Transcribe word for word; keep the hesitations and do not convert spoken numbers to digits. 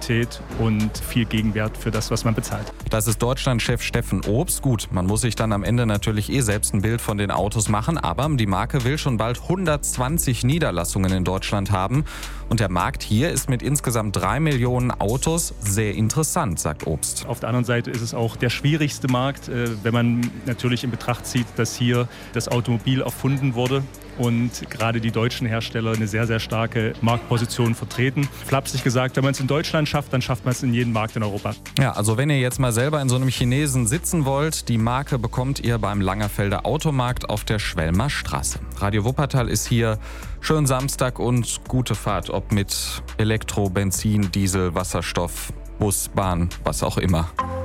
Qualität und viel Gegenwert für das, was man bezahlt. Das ist Deutschlandchef Steffen Obst. Gut, man muss sich dann am Ende natürlich eh selbst ein Bild von den Autos machen, aber die Marke will schon bald hundertzwanzig Niederlassungen in Deutschland haben. Und der Markt hier ist mit insgesamt drei Millionen Autos sehr interessant, sagt Obst. Auf der anderen Seite ist es auch der schwierigste Markt, wenn man natürlich in Betracht zieht, dass hier das Automobil erfunden wurde und gerade die deutschen Hersteller eine sehr, sehr starke Marktposition vertreten. Flapsig gesagt, wenn man es in Deutschland schafft, dann schafft man es in jedem Markt in Europa. Ja, also wenn ihr jetzt mal selber in so einem Chinesen sitzen wollt, die Marke bekommt ihr beim Langerfelder Automarkt auf der Schwelmer Straße. Radio Wuppertal ist hier. Schönen Samstag und gute Fahrt, ob mit Elektro, Benzin, Diesel, Wasserstoff, Bus, Bahn, was auch immer.